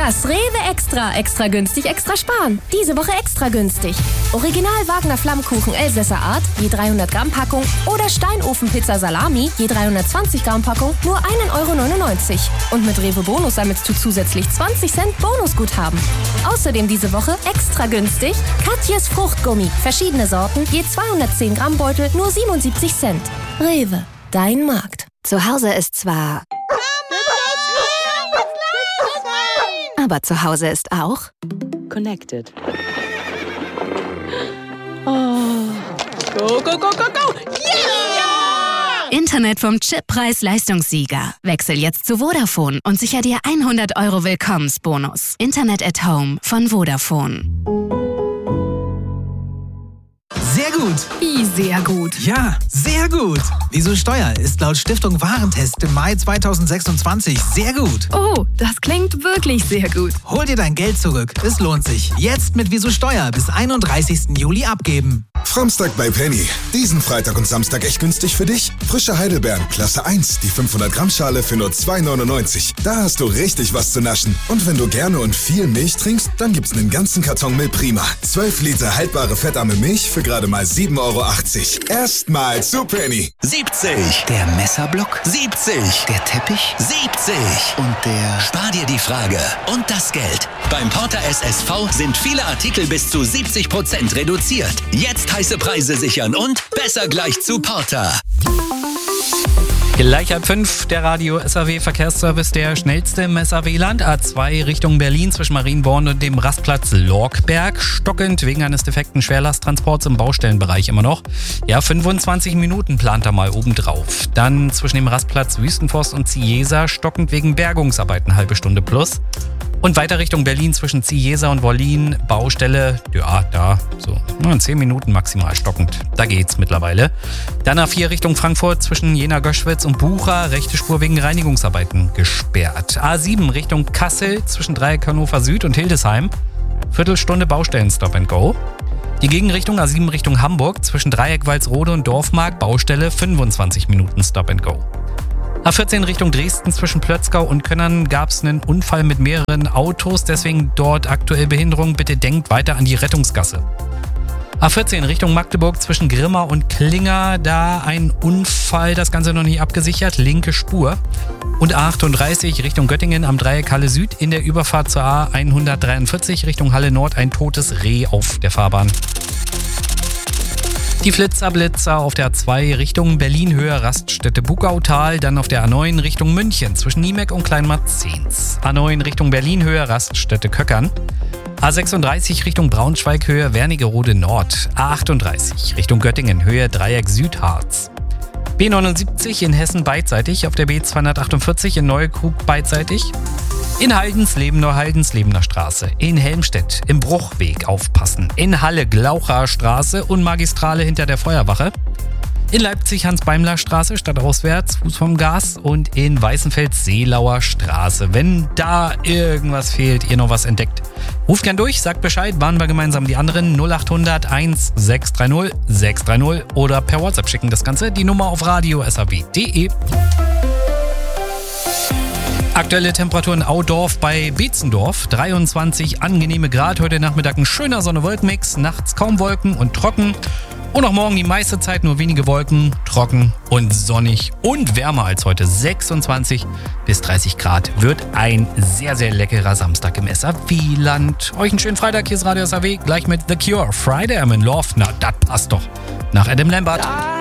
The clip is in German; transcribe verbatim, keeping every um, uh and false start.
Das Rewe Extra. Extra günstig, extra sparen. Diese Woche extra günstig. Original Wagner Flammkuchen Elsässer Art, je dreihundert Gramm Packung. Oder Steinofenpizza Salami, je dreihundertzwanzig Gramm Packung, nur ein Euro neunundneunzig. Und mit Rewe Bonus sammelst du zusätzlich zwanzig Cent Bonusguthaben. Außerdem diese Woche extra günstig Katjes Fruchtgummi. Verschiedene Sorten, je zweihundertzehn Gramm Beutel, nur siebenundsiebzig Cent. Rewe, dein Markt. Zu Hause ist zwar... Aber zu Hause ist auch... Connected. Oh. Go, go, go, go, go! Yeah! Internet vom Chippreis Leistungssieger. Wechsel jetzt zu Vodafone und sicher dir hundert Euro Willkommensbonus. Internet at Home von Vodafone. Sehr gut. Wie sehr gut? Ja, sehr gut. Wieso Steuer ist laut Stiftung Warentest im Mai zweitausendsechsundzwanzig sehr gut. Oh, das klingt wirklich sehr gut. Hol dir dein Geld zurück. Es lohnt sich. Jetzt mit Wieso Steuer bis einunddreißigsten Juli abgeben. Framstag bei Penny. Diesen Freitag und Samstag echt günstig für dich? Frische Heidelbeeren, Klasse eins, die fünfhundert Gramm Schale für nur zwei neunundneunzig. Da hast du richtig was zu naschen. Und wenn du gerne und viel Milch trinkst, dann gibt's einen ganzen Karton Milch Prima. zwölf Liter haltbare fettarme Milch für gerade mal sieben Euro achtzig. Erstmal zu Penny. siebzig. Der Messerblock. siebzig. Der Teppich. siebzig. Und der... Spar dir die Frage und das Geld. Beim Porter S S V sind viele Artikel bis zu siebzig Prozent reduziert. Jetzt heiße Preise sichern und besser gleich zu Porter. Gleich halb fünf, der Radio S A W Verkehrsservice, der schnellste im S A W-Land. A zwei Richtung Berlin zwischen Marienborn und dem Rastplatz Lorkberg. Stockend wegen eines defekten Schwerlasttransports im Baustellenbereich immer noch. Ja, fünfundzwanzig Minuten plant er mal obendrauf. Dann zwischen dem Rastplatz Wüstenforst und Ciesa stockend wegen Bergungsarbeiten halbe Stunde plus. Und weiter Richtung Berlin zwischen Ciesa und Wollin, Baustelle, ja, da, so, in zehn Minuten maximal stockend. Da geht's mittlerweile. Dann A vier Richtung Frankfurt zwischen Jena-Göschwitz und Bucha, rechte Spur wegen Reinigungsarbeiten gesperrt. A sieben Richtung Kassel zwischen Dreieck Hannover Süd und Hildesheim, Viertelstunde Baustellen Stop and Go. Die Gegenrichtung A sieben Richtung Hamburg zwischen Dreieck Walsrode und Dorfmark, Baustelle, fünfundzwanzig Minuten Stop and Go. A vierzehn Richtung Dresden zwischen Plötzkau und Könnern gab es einen Unfall mit mehreren Autos, deswegen dort aktuell Behinderung. Bitte denkt weiter an die Rettungsgasse. A vierzehn Richtung Magdeburg zwischen Grimma und Klinger, da ein Unfall, das Ganze noch nicht abgesichert, linke Spur. Und A achtunddreißig Richtung Göttingen am Dreieck Halle Süd in der Überfahrt zur A hundertdreiundvierzig Richtung Halle Nord ein totes Reh auf der Fahrbahn. Die Flitzerblitzer auf der A zwei Richtung Berlin-Höhe Raststätte Bugautal, dann auf der A neun Richtung München zwischen Niemeck und Kleinmarzens. A neun Richtung Berlin-Höhe Raststätte Köckern. A sechsunddreißig Richtung Braunschweig-Höhe Wernigerode Nord. A achtunddreißig Richtung Göttingen Höhe Dreieck Südharz. B neunundsiebzig in Hessen beidseitig, auf der B zweihundertachtundvierzig in Neukrug beidseitig. In Haldensleben, Neuhaldenslebner Straße. In Helmstedt im Bruchweg aufpassen. In Halle Glaucher Straße und Magistrale hinter der Feuerwache. In Leipzig Hans-Beimler-Straße, stadtauswärts, Fuß vom Gas. Und in Weißenfels Seelauer Straße. Wenn da irgendwas fehlt, ihr noch was entdeckt, ruft gern durch, sagt Bescheid, warnen wir gemeinsam die anderen. null achthundert eins sechs drei null sechs drei null oder per WhatsApp schicken das Ganze. Die Nummer auf radio s a w punkt d e. Aktuelle Temperatur in Audorf bei Beetzendorf, dreiundzwanzig angenehme Grad. Heute Nachmittag ein schöner Sonne-Wolken-Mix, nachts kaum Wolken und trocken. Und auch morgen die meiste Zeit nur wenige Wolken, trocken und sonnig und wärmer als heute. sechsundzwanzig bis dreißig Grad wird ein sehr, sehr leckerer Samstag im S A W-Land. Euch einen schönen Freitag, hier ist Radio S A W, gleich mit The Cure. Friday I'm in Love, na, das passt doch. Nach Adam Lambert.